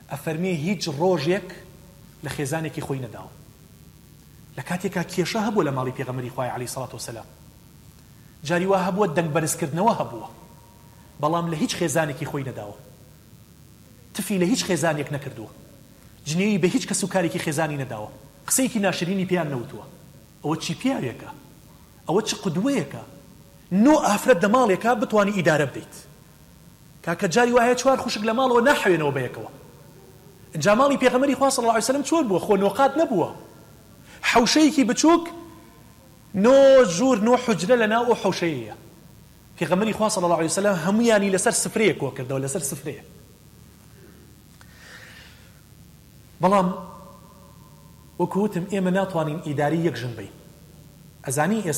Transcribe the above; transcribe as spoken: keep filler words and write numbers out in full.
ئەفەرمێ هیچ ڕۆژێک لە خێزانێکی خۆی نەداوە. لە کاتێکا کێشە هەبووە لە ماڵی پێغەمبەری خوای عەلەیهی سەڵات وسەلام، جاری وا هەبووە دەنگ بەرزکردنەوە هەبووە، بەڵام لە هیچ خێزانێکی خۆی نەداوە، تفی لە هیچ خێزانێک نەکردووە، جنێوی بە هیچ کەس و کارێکی خێزانی نەداوە، قسەیەکی ناشرینی پێیان نەوتووە. ئەوە چی پیاوێکە؟ ئەوە چ قودوەیەکە؟ نۆ ئافرەت لە ماڵێکا بتوانی ئیدارە بدەیت، کاکە جاری وایە چوار خوشک لە ماڵەوە ناحەوێنەوە بەیەکەوە. اینجا ماڵی پێغەمبەری خوا صلی الله علیه وسلم چۆن بووە؟ خۆ نۆقات نەبووە، حەوشەیەکی بچووک نۆ ژوور نۆ حوجرە لەناو ئەو حەوشەیەیە. پێغەمبەری خوا صلی الله علیه وسلم هەمویانی لەسەر سفرەیە کۆ کردەوە، لەسەر سفرەیە. بەڵام وەکو وتم ئێمە ناتوانین ئیداری یەک ژن بین. ئەزانی